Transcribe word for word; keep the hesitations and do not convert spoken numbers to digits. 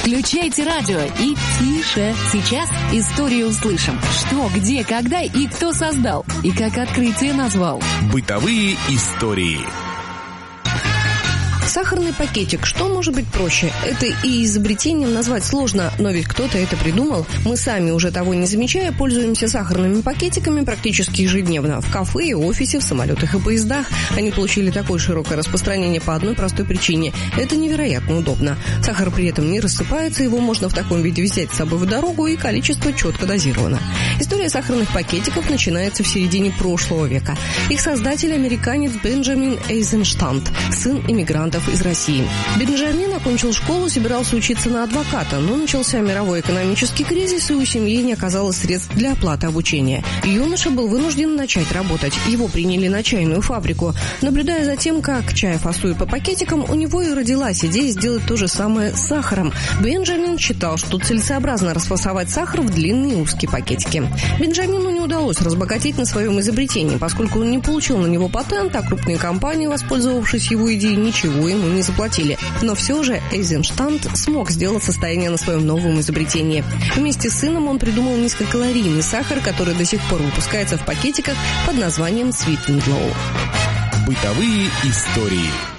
Включайте радио и тише. Сейчас историю услышим. Что, где, когда и кто создал. И как открытие назвал. Бытовые истории. Сахарный пакетик. Что может быть проще? Это и изобретением назвать сложно, но ведь кто-то это придумал. Мы сами, уже того не замечая, пользуемся сахарными пакетиками практически ежедневно. В кафе и офисе, в самолетах и поездах. Они получили такое широкое распространение по одной простой причине. Это невероятно удобно. Сахар при этом не рассыпается, его можно в таком виде взять с собой в дорогу, и количество четко дозировано. История сахарных пакетиков начинается в середине прошлого века. Их создатель — американец Бенджамин Эйзенштадт, сын иммигрантов из России. Бенджамин окончил школу, собирался учиться на адвоката, но начался мировой экономический кризис, и у семьи не оказалось средств для оплаты обучения. Юноша был вынужден начать работать. Его приняли на чайную фабрику. Наблюдая за тем, как чай фасуют по пакетикам, у него и родилась идея сделать то же самое с сахаром. Бенджамин считал, что целесообразно расфасовать сахар в длинные узкие пакетики. Бенджамину не удалось разбогатеть на своем изобретении, поскольку он не получил на него патент, а крупные компании, воспользовавшись его идеей, ничего ему не заплатили. Но все же Эйзенштадт смог сделать состояние на своем новом изобретении. Вместе с сыном он придумал низкокалорийный сахар, который до сих пор выпускается в пакетиках под названием Sweet and Low. Бытовые истории.